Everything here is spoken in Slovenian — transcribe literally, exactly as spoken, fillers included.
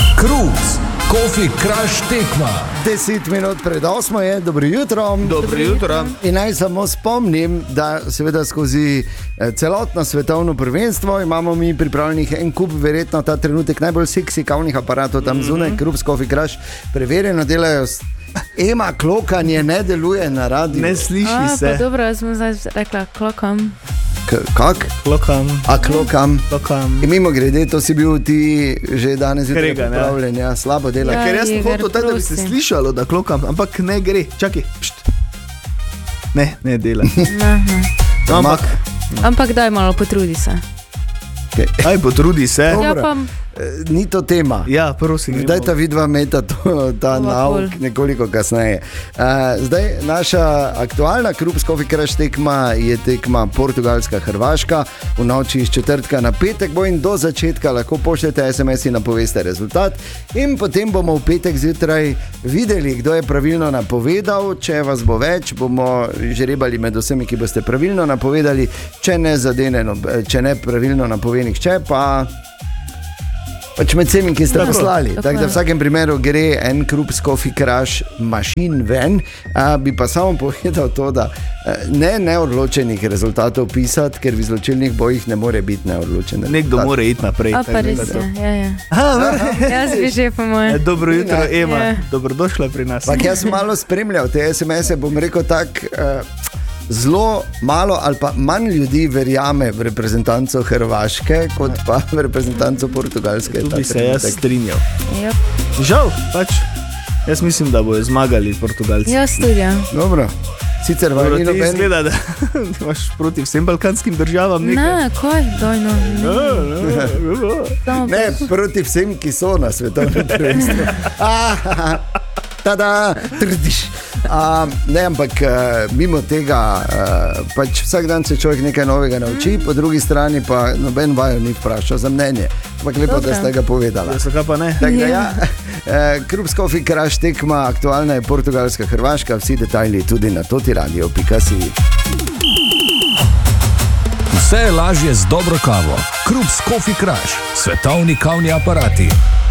Kruz, Coffee Crush tekma. Deset minut pred osmo je, dobro jutro. Dobro jutro. In naj samo spomnim, da seveda skozi celotno svetovno prvenstvo imamo mi pripravljenih en kup, verjetno ta trenutek najbolj seksi kavnih aparatov tam zunaj, Kruz, Coffee Crush, preverjeno delajo. Ema, klokanje ne deluje na radiju. Ne sliši A, se. pa dobro, jaz sem zdaj rekla klokam. K- kak? Klokam. A klokam. Klokam. In mimo grede, to si bil ti že danes zjutraj Kregan, ja. pripravljen, ja, slabo dela. Ja. Ker jaz sem Igor, hotel tako, da bi se prosim. slišalo, da klokam, ampak ne gre. Čakaj. Pšt. Ne, ne dela. Aha. Ampak, Ampak daj malo, potrudi se. aj potrudi se. Dobro. Ja, pa Eh, Ni to tema. Ja, prosim. Zdaj ta vidva meta to, ta Bova nauk kul. nekoliko kasneje. Uh, zdaj naša aktualna Kruz, Coffee Crush tekma je tekma Portugalska-Hrvaška. V noči iz četrtka na petek bo in do začetka lahko pošljete es em es in napoveste rezultat. In potem bomo v petek zjutraj videli, kdo je pravilno napovedal. Če vas bo več, bomo žrebali med vsemi, ki boste pravilno napovedali. Če ne zadene, nob- če ne pravilno napove nihče, pa pač med vsemi, ki ste Tako, poslali. tako Tako da je. v vsakem primeru gre en Kruz, Coffee Crush mašin ven. A, bi pa samo povedal to, da eh, ne neodločenih rezultatov pisati, ker v izločilnih bojih ne more biti neodločen. Nekdo rezultat. mora iti naprej. a pa res je, ja, ja. Aha, Jaz bi že po ja, moje. dobro jutro, Ja. Ema. Ja. Dobrodošla pri nas. Ampak jaz sem malo spremljal te es em es-e, bom rekel tako. Uh, Zelo malo ali pa manj ljudi verjame v reprezentanco Hrvaške, kot pa v reprezentanco Portugalske. Tu ta bi se jaz trenutek. strinjal. Yep. Žal, pač. Jaz mislim, da bojo zmagali Portugalci. Jaz tudi, ja. Dobro, sicer vam Dobro, ni ti noben. izgleda, da imaš proti vsem balkanskim državam nekaj. Ne, kaj, daj no. Samo Ne, proti vsem, ki so na svetovnem prvenstvu. Ah, tada, trdiš. Um, ne, ampak uh, mimo tega, uh, pač vsak dan se človek nekaj novega nauči, po drugi strani pa noben vaju ni vprašal za mnenje. Ampak lepo, Dobro. da ste ga povedali. Ja, zakaj pa ne? Tako da, Ja. ja, uh, Kruz, Coffee Crush tekma, aktualna je Portugalska, Hrvaška, vsi detajli tudi na totiradio pika si. Vse je lažje z dobro kavo. Kruz, Coffee Crush, svetovni kavni aparati.